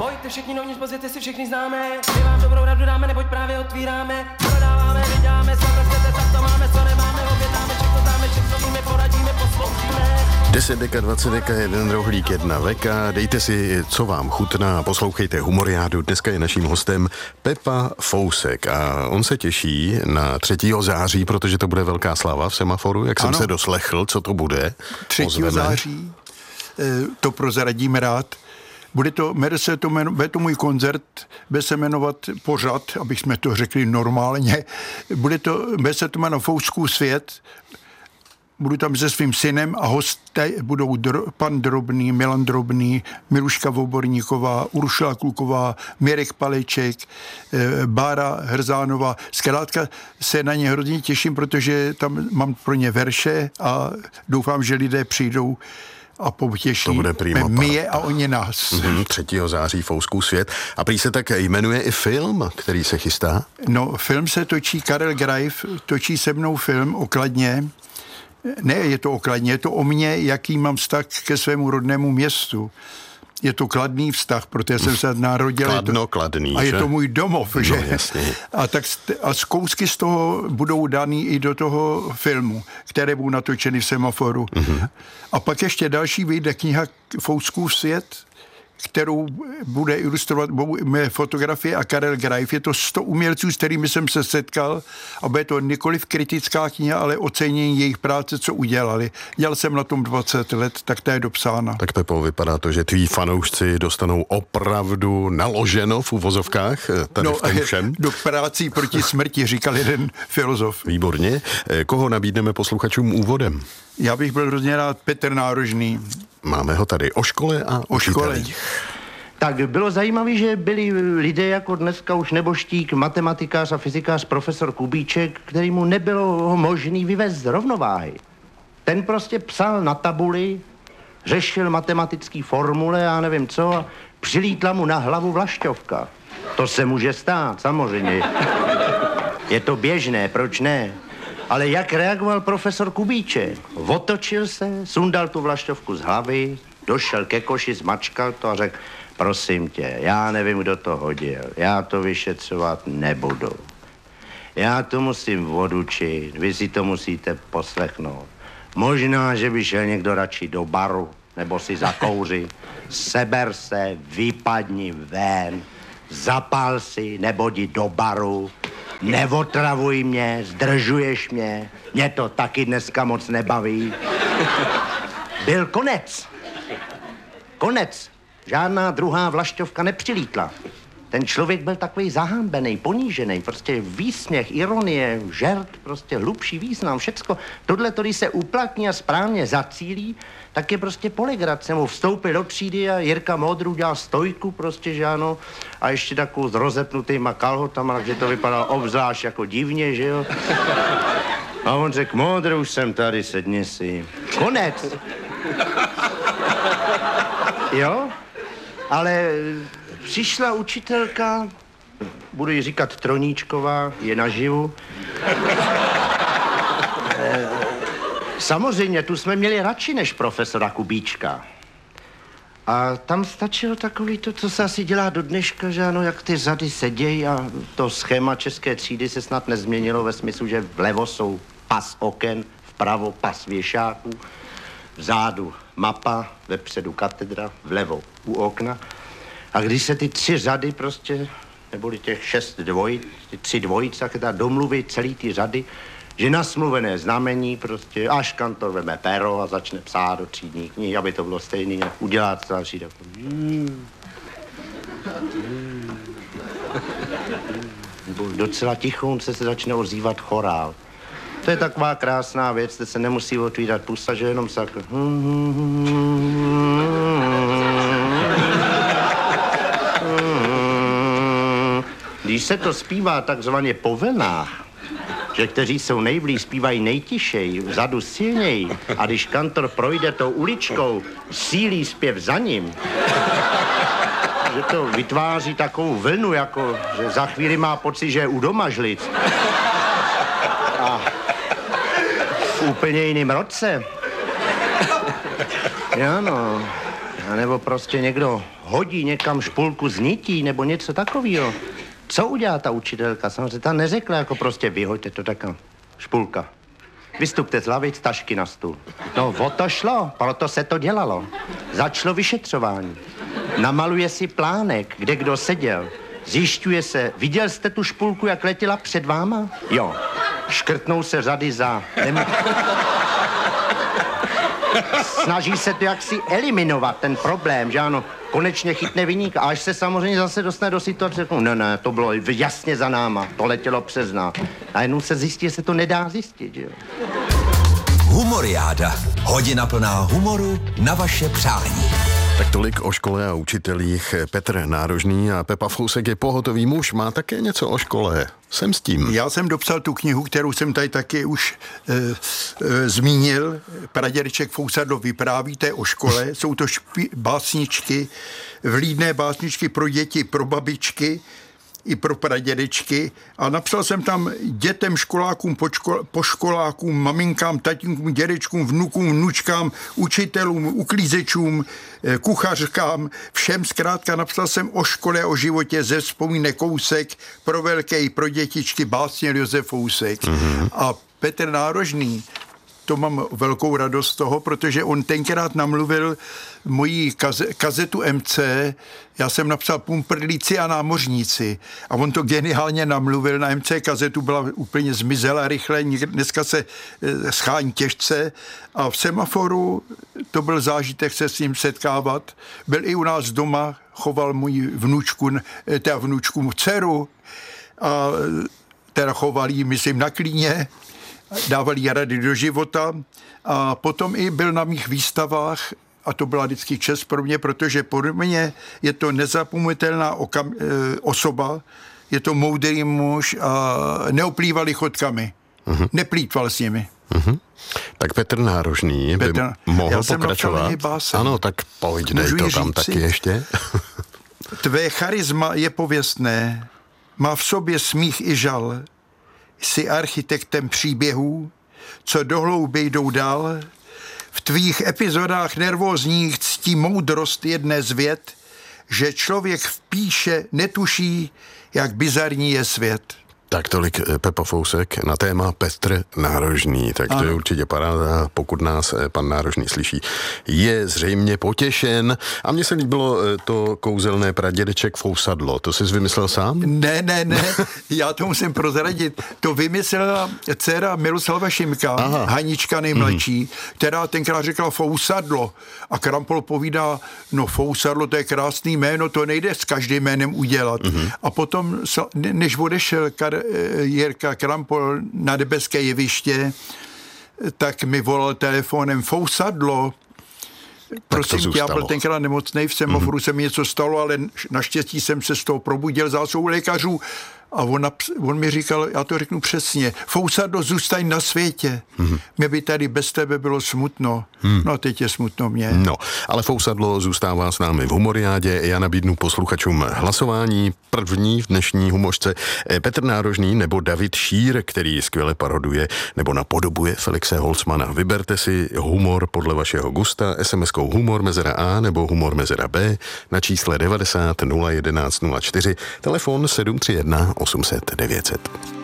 Pojďte všichni novní, pozvěte si všichni známe. My vám dobrou radu dáme, neboť právě otvíráme. Prodáváme, vyděláme, co chcete, tak to máme, co nemáme. Objednáme, všechno známe, všechno víme, poradíme, posloužíme. 10 deka, 20 deka, jeden rohlík, jedna veka. Dejte si, co vám chutná, poslouchejte Humoriádu. Dneska je naším hostem Pepa Fousek a on se těší na 3. září, protože to bude velká sláva v Semaforu, jak jsem se doslechl, co to bude. 3. září, to prozradím rád. Bude to můj koncert, bude se jmenovat pořad, abych jsme to řekli normálně. Bude se to jmenovat Fouskův svět. Budu tam se svým synem a hosté budou pan Drobný, Milan Drobný, Miluška Voborníková, Uršula Kluková, Mirek Paleček, Bára Hrzánová. Zkrátka se na ně hrozně těším, protože tam mám pro ně verše a doufám, že lidé přijdou a potěší mě a oni nás. 3. září Fouskův svět. A prý se tak jmenuje i film, který se chystá? No, film se točí, Karel Greif točí se mnou film o Kladně. Ne, je to o Kladně, je to o mně, jaký mám vztah ke svému rodnému městu. Je to kladný vztah, protože jsem se narodil. Kladný, a je to můj domov, že? No, jasně. A zkousky z toho budou daný i do toho filmu, které budou natočeny v Semaforu. Mm-hmm. A pak ještě další vyjde kniha Fouskův svět, kterou bude ilustrovat mé fotografie a Karel Greif. Je to 100 umělců, s kterými jsem se setkal a bude to nikoliv kritická kniha, ale ocenění jejich práce, co udělali. Dělal jsem na tom 20 let, tak to je dopsána. Tak Pepo, vypadá to, že tví fanoušci dostanou opravdu naloženo v uvozovkách tady v tom všem. Do prací proti smrti, říkal jeden filozof. Výborně. Koho nabídneme posluchačům úvodem? Já bych byl hrozně rád Petr Nárožný. Máme ho tady o škole a o škole. Tak bylo zajímavé, že byli lidé jako dneska už neboštík, matematikář a fyzikář profesor Kubíček, kterýmu nebylo možný vyvést z rovnováhy. Ten prostě psal na tabuli, řešil matematický formule, já nevím co, a přilítla mu na hlavu vlašťovka. To se může stát, samozřejmě. Je to běžné, proč ne? Ale jak reagoval profesor Kubíček? Otočil se, sundal tu vlašťovku z hlavy, došel ke koši, zmačkal to a řekl: prosím tě, já nevím, kdo to hodil, já to vyšetřovat nebudu. Já to musím odučit, vy si to musíte poslechnout. Možná, že by šel někdo radši do baru, nebo si zakouřit. Seber se, vypadni ven, zapal si, nebo jdi do baru. Neotravuj mě, zdržuješ mě to taky dneska moc nebaví. Byl konec. Konec. Žádná druhá vlašťovka nepřilítla. Ten člověk byl takový zahambený, ponížený, prostě výsměch, ironie, žert, prostě hlubší význam, všecko. Tohle, když se uplatní a správně zacílí, tak je prostě poligrace. Mu vstoupil do třídy a Jirka Modrů dělal stojku, prostě, že ano, a ještě takovou s rozepnutýma kalhotama, takže to vypadalo obzvlášť jako divně, že jo. A on řekl: Modrů, už jsem tady, sedni si. Konec. Jo, ale přišla učitelka, budu jí říkat Troníčková, je naživu. Samozřejmě, tu jsme měli radši než profesora Kubíčka. A tam stačilo takový to, co se asi dělá do dneška, že ano, jak ty řady sedějí a to schéma české třídy se snad nezměnilo ve smyslu, že vlevo jsou pas oken, vpravo pas věšáků, vzadu mapa, vepředu katedra, vlevo u okna. A když se ty 3 řady prostě, neboli těch 6 dvojic, ty 3 dvojice, tak domluví celý ty řady, že na smluvené znamení prostě, až kantor veme péro a začne psát do třídní knihy, aby to bylo stejný, jak udělá to další takový. Docela ticho se začne ozývat chorál. To je taková krásná věc, teď se nemusí otvírat pusa, že jenom se Když se to zpívá takzvaně po vlnách, že kteří jsou nejblíž, zpívají nejtišej, vzadu silněji, a když kantor projde tou uličkou, sílí zpěv za ním, že to vytváří takovou vlnu, jako že za chvíli má pocit, že je u domažlic. A v úplně jiném roce. Jo, no. A nebo prostě někdo hodí někam špulku z nití nebo něco takového, co udělá ta učitelka? Samozřejmě ta neřekla jako prostě vyhoďte to taká špulka. Vystupte z lavic, tašky na stůl. No, o to šlo, proto se to dělalo. Začalo vyšetřování. Namaluje si plánek, kde kdo seděl. Zjišťuje se, viděl jste tu špulku, jak letěla před váma? Jo. Škrtnou se řady za... Snaží se to jaksi eliminovat, ten problém, že ano, konečně chytne viníka. A až se samozřejmě zase dostane do situace, řeknou, ne, to bylo jasně za náma, to letělo přes nás. A jenom se zjistí, že se to nedá zjistit, že jo. Humoriáda. Hodina plná humoru na vaše přání. Tak tolik o škole a učitelích. Petr Nárožný a Pepa Fousek je pohotový muž, má také něco o škole. Jsem s tím. Já jsem dopsal tu knihu, kterou jsem tady taky už zmínil. Pradědeček Fousadlo vypráví, to je o škole. Jsou to básničky, vlídné básničky pro děti, pro babičky i pro pradědečky. A napsal jsem tam dětem, školákům, poškolákům, maminkám, tatínkům, dědečkům, vnukům, vnučkám, učitelům, uklízečům, kuchařkám, všem zkrátka napsal jsem o škole, o životě, ze vzpomínek kousek, pro velké i pro dětičky, básně Josef Fousek. Mm-hmm. A Petr Nárožný, to mám velkou radost z toho, protože on tenkrát namluvil moji kazetu MC, já jsem napsal Pumprlíci a námořníci a on to geniálně namluvil, na MC kazetu byla úplně zmizela rychle, dneska se schání těžce a v Semaforu to byl zážitek se s ním setkávat, byl i u nás doma, choval moji vnučku dceru a teda choval jí, myslím, na klíně, dával jí rady do života a potom i byl na mých výstavách a to byla vždycky čest pro mě, protože pro mě je to nezapomenutelná osoba, je to moudrý muž a neoplýval chodkami, neplýtval s nimi. Tak Petr Nárožný by mohl pokračovat. Ano, tak pojď, dej to tam taky ještě. Tvé charisma je pověstné, má v sobě smích i žal, jsi architektem příběhů, co do hlouby jdou dál. V tvých epizodách nervózních ctí moudrost jedné z vět, že člověk v píše netuší, jak bizarní je svět. Tak tolik Pepa Fousek na téma Petr Nárožný. Tak to je určitě paráda, pokud nás pan Nárožný slyší. Je zřejmě potěšen. A mně se líbilo to kouzelné Pradědeček Fousadlo. To jsi vymyslel sám? Ne. Já to musím prozradit. To vymyslela dcera Miroslava Šimka, Hanička nejmladší, která tenkrát řekla Fousadlo. A Krampol povídá, no Fousadlo, to je krásný jméno, to nejde s každým jménem udělat. A potom, než odešel Jirka Krampol na nebeské jeviště, tak mi volal telefonem Fousadlo. Prosím tě, já byl tenkrát nemocnej, v Semaforu se mi něco stalo, ale naštěstí jsem se z toho probudil zásou lékařů a on mi říkal, já to řeknu přesně, Fousadlo, zůstaň na světě. Mě by tady bez tebe bylo smutno. No teď je smutno mě. No, ale Fousadlo zůstává s námi v Humoriádě. Já nabídnu posluchačům hlasování. První v dnešní humořce Petr Nárožný nebo David Šír, který skvěle paroduje nebo napodobuje Felixe Holzmana. Vyberte si humor podle vašeho gusta, SMS-kou humor mezera A nebo humor mezera B na čísle 90 011 04, telefon 731 800 900.